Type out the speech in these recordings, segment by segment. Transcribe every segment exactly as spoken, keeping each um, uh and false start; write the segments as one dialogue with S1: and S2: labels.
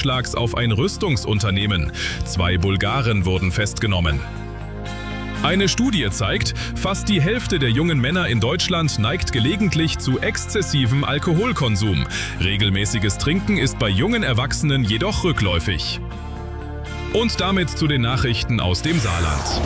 S1: Anschlags auf ein Rüstungsunternehmen. Zwei Bulgaren wurden festgenommen. Eine Studie zeigt, fast die Hälfte der jungen Männer in Deutschland neigt gelegentlich zu exzessivem Alkoholkonsum. Regelmäßiges Trinken ist bei jungen Erwachsenen jedoch rückläufig. Und damit zu den Nachrichten aus dem Saarland.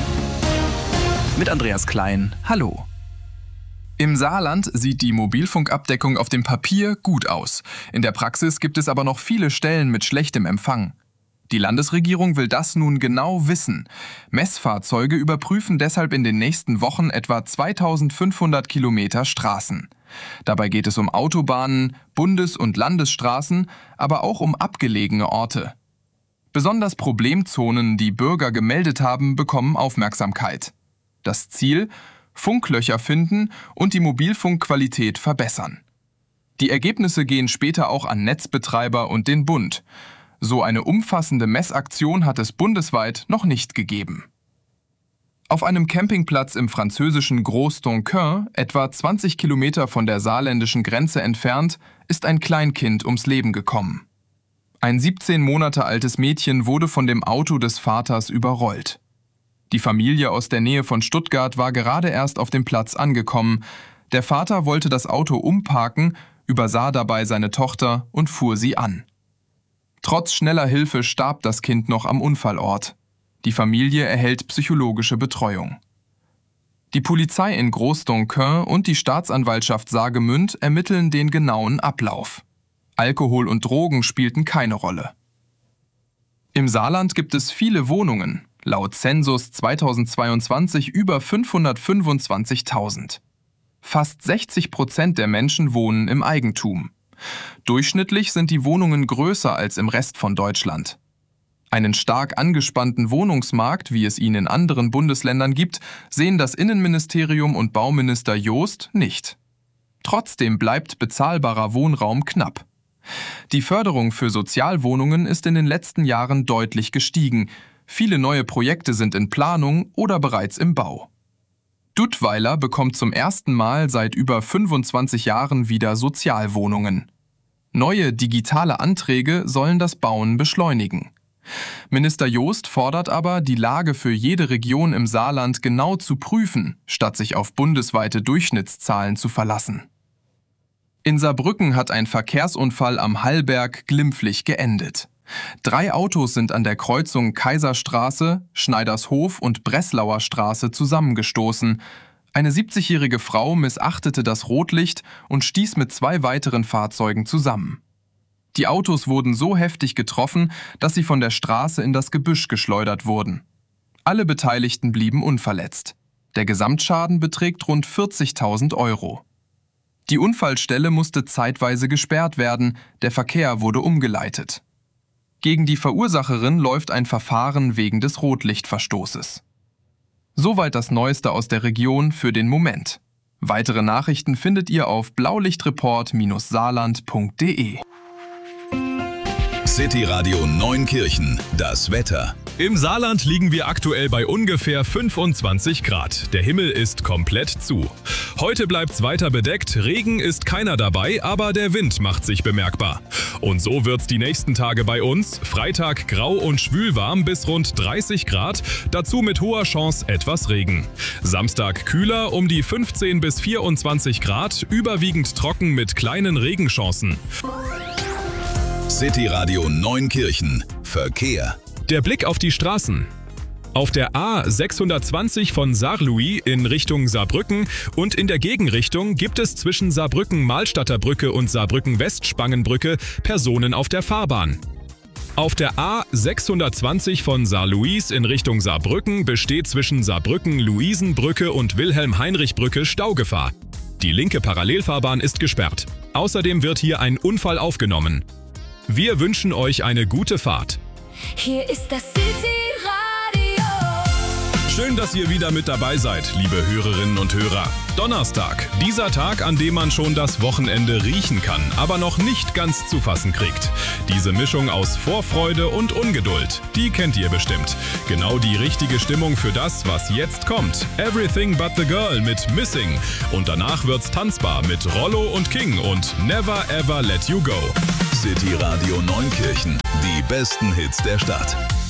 S2: Mit Andreas Klein, hallo. Im Saarland sieht die Mobilfunkabdeckung auf dem Papier gut aus. In der Praxis gibt es aber noch viele Stellen mit schlechtem Empfang. Die Landesregierung will das nun genau wissen. Messfahrzeuge überprüfen deshalb in den nächsten Wochen etwa zweitausendfünfhundert Kilometer Straßen. Dabei geht es um Autobahnen, Bundes- und Landesstraßen, aber auch um abgelegene Orte. Besonders Problemzonen, die Bürger gemeldet haben, bekommen Aufmerksamkeit. Das Ziel: Funklöcher finden und die Mobilfunkqualität verbessern. Die Ergebnisse gehen später auch an Netzbetreiber und den Bund. So eine umfassende Messaktion hat es bundesweit noch nicht gegeben. Auf einem Campingplatz im französischen Groß-Tonquin, etwa zwanzig Kilometer von der saarländischen Grenze entfernt, ist ein Kleinkind ums Leben gekommen. Ein siebzehn Monate altes Mädchen wurde von dem Auto des Vaters überrollt. Die Familie aus der Nähe von Stuttgart war gerade erst auf dem Platz angekommen. Der Vater wollte das Auto umparken, übersah dabei seine Tochter und fuhr sie an. Trotz schneller Hilfe starb das Kind noch am Unfallort. Die Familie erhält psychologische Betreuung. Die Polizei in Groß-Tonquin und die Staatsanwaltschaft Saargemünd ermitteln den genauen Ablauf. Alkohol und Drogen spielten keine Rolle. Im Saarland gibt es viele Wohnungen, laut Zensus zweitausendzweiundzwanzig über fünfhundertfünfundzwanzigtausend. Fast sechzig Prozent der Menschen wohnen im Eigentum. Durchschnittlich sind die Wohnungen größer als im Rest von Deutschland. Einen stark angespannten Wohnungsmarkt, wie es ihn in anderen Bundesländern gibt, sehen das Innenministerium und Bauminister Joost nicht. Trotzdem bleibt bezahlbarer Wohnraum knapp. Die Förderung für Sozialwohnungen ist in den letzten Jahren deutlich gestiegen. Viele neue Projekte sind in Planung oder bereits im Bau. Duttweiler bekommt zum ersten Mal seit über fünfundzwanzig Jahren wieder Sozialwohnungen. Neue digitale Anträge sollen das Bauen beschleunigen. Minister Joost fordert aber, die Lage für jede Region im Saarland genau zu prüfen, statt sich auf bundesweite Durchschnittszahlen zu verlassen. In Saarbrücken hat ein Verkehrsunfall am Hallberg glimpflich geendet. Drei Autos sind an der Kreuzung Kaiserstraße, Schneidershof und Breslauer Straße zusammengestoßen. Eine siebzigjährige Frau missachtete das Rotlicht und stieß mit zwei weiteren Fahrzeugen zusammen. Die Autos wurden so heftig getroffen, dass sie von der Straße in das Gebüsch geschleudert wurden. Alle Beteiligten blieben unverletzt. Der Gesamtschaden beträgt rund vierzigtausend Euro. Die Unfallstelle musste zeitweise gesperrt werden, der Verkehr wurde umgeleitet. Gegen die Verursacherin läuft ein Verfahren wegen des Rotlichtverstoßes. Soweit das Neueste aus der Region für den Moment. Weitere Nachrichten findet ihr auf blaulichtreport Bindestrich saarland Punkt de.
S3: City Radio Neunkirchen, das Wetter.
S1: Im Saarland liegen wir aktuell bei ungefähr fünfundzwanzig Grad. Der Himmel ist komplett zu. Heute bleibt's weiter bedeckt, Regen ist keiner dabei, aber der Wind macht sich bemerkbar. Und so wird's die nächsten Tage bei uns. Freitag grau und schwülwarm bis rund dreißig Grad, dazu mit hoher Chance etwas Regen. Samstag kühler um die fünfzehn bis vierundzwanzig Grad, überwiegend trocken mit kleinen Regenchancen.
S3: City Radio Neunkirchen, Verkehr.
S1: Der Blick auf die Straßen. Auf der A sechshundertzwanzig von Saarlouis in Richtung Saarbrücken und in der Gegenrichtung gibt es zwischen Saarbrücken-Mahlstadter Brücke und Saarbrücken-West-Spangenbrücke Personen auf der Fahrbahn. Auf der A sechshundertzwanzig von Saarlouis in Richtung Saarbrücken besteht zwischen Saarbrücken-Luisenbrücke und Wilhelm-Heinrich-Brücke Staugefahr. Die linke Parallelfahrbahn ist gesperrt. Außerdem wird hier ein Unfall aufgenommen. Wir wünschen euch eine gute Fahrt.
S4: Hier ist das City Radio.
S1: Schön, dass ihr wieder mit dabei seid, liebe Hörerinnen und Hörer. Donnerstag, dieser Tag, an dem man schon das Wochenende riechen kann, aber noch nicht ganz zu fassen kriegt. Diese Mischung aus Vorfreude und Ungeduld, die kennt ihr bestimmt. Genau die richtige Stimmung für das, was jetzt kommt. Everything but the Girl mit Missing. Und danach wird's tanzbar mit Rollo und King und Never Ever Let You Go.
S3: City Radio Neunkirchen. besten Hits der Stadt.